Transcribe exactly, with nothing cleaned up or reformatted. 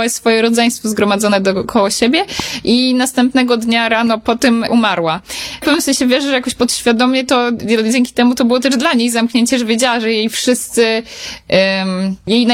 całe swoje rodzeństwo zgromadzone dookoło siebie i następnego dnia rano po tym umarła. W pewnym sensie wierzę, że jakoś podświadomie to dzięki temu to było też dla niej zamknięcie, że wiedziała, że jej wszyscy, um, jej